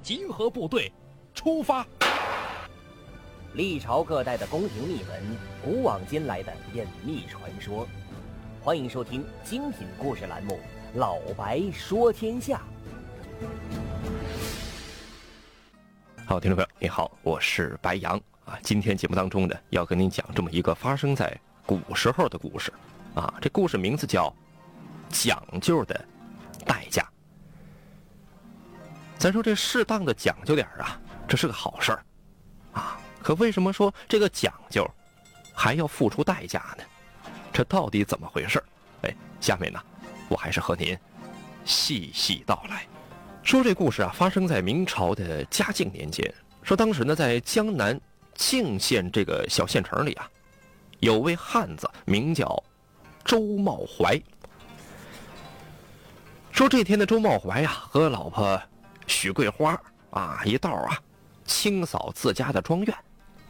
集合部队，出发。 历朝各代的宫廷秘闻，古往今来的隐秘传说。欢迎收听精品故事栏目《老白说天下》。 好，听众朋友你好，我是白杨啊。今天节目当中呢，要跟您讲这么一个发生在古时候的故事啊。这故事名字叫讲究的代价。咱说这适当的讲究点啊，这是个好事儿啊。可为什么说这个讲究还要付出代价呢？这到底怎么回事？下面呢，我还是和您细细道来。说这故事啊，发生在明朝的嘉靖年间。说当时呢，在江南泾县这个小县城里啊，有位汉子名叫周茂怀。说这天的周茂怀啊，和老婆许桂花啊一道啊清扫自家的庄院。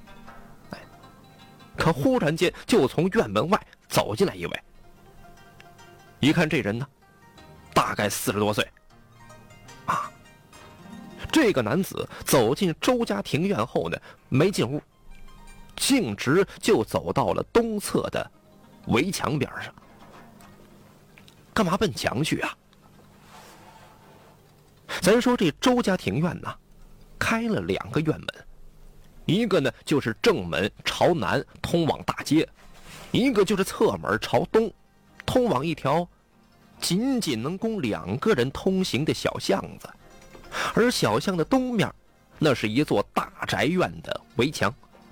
可忽然间就从院门外走进来一位。一看这人呢，大概40多岁啊。这个男子走进周家庭院后呢，没进屋，径直就走到了东侧的围墙边上。干嘛奔墙去啊？咱说这周家庭院呢，开了2个院门，一个呢就是正门朝南通往大街，一个就是侧门朝东通往一条仅仅能供2个人通行的小巷子。而小巷的东面，那是一座大宅院的围墙。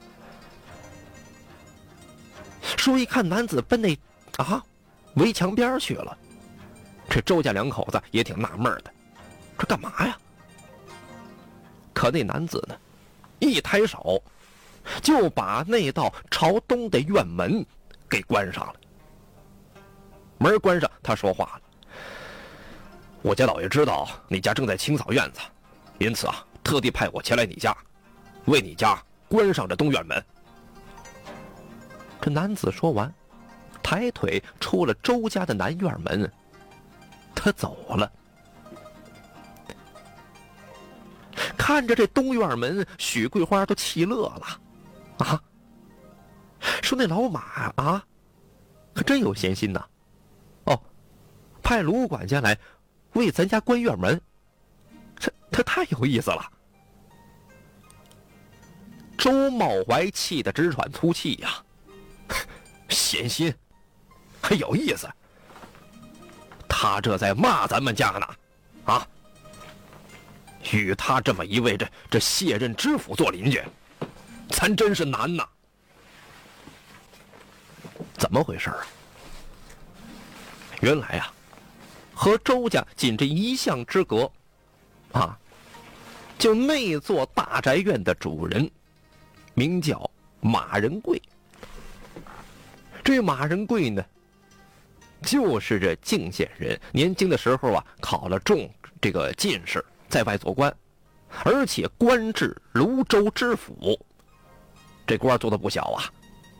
说一看男子奔那围墙边去了，这周家2口子也挺纳闷的，这干嘛呀？可那男子呢，一抬手就把那道朝东的院门给关上了。门关上，他说话了：“我家老爷知道你家正在清扫院子，因此啊，特地派我前来你家，为你家关上这东院门。”这男子说完，抬腿出了周家的南院门，他走了。看着这东院门，许桂花都气乐了啊，说那老马啊，可真有闲心呐。派卢管家来为咱家关院门，这太有意思了。周茂怀气得直喘粗气呀，闲心还有意思，他这在骂咱们家呢啊！与他这么一位这卸任知府做邻居，咱真是难呐。怎么回事啊？原来啊，和周家仅这1巷之隔啊，就那座大宅院的主人名叫马仁贵。这马仁贵呢，就是这泾县人，年轻的时候啊考了中这个进士，在外做官，而且官至泸州知府，这官做的不小啊。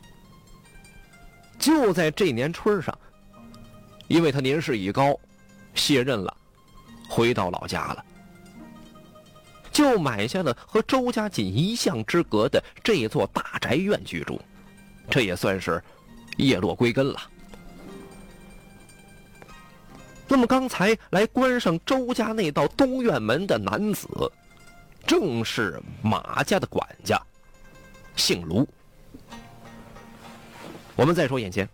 就在这年春上，因为他年事已高，卸任了，回到老家了，就买下了和周家仅1巷之隔的这座大宅院居住，这也算是叶落归根了。那么刚才来关上周家那道东院门的男子，正是马家的管家，姓卢。我们再说眼前，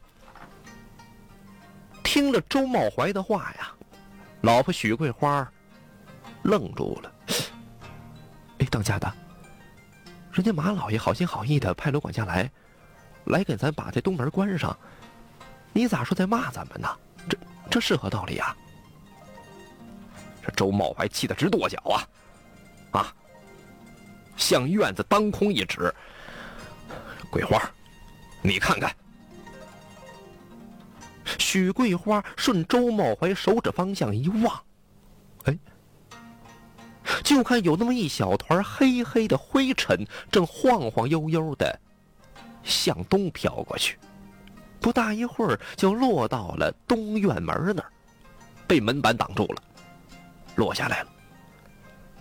听了周茂怀的话呀，老婆许桂花愣住了。当家的，人家马老爷好心好意的派卢管家来给咱把这东门关上，你咋说在骂咱们呢？这是何道理啊？这周茂怀气得直跺脚啊！向院子当空一指：“桂花，你看看。”许桂花顺周茂怀手指方向一望，就看有那么一小团黑黑的灰尘正晃晃悠悠的向东飘过去，不大一会儿就落到了东院门那儿，被门板挡住了，落下来了。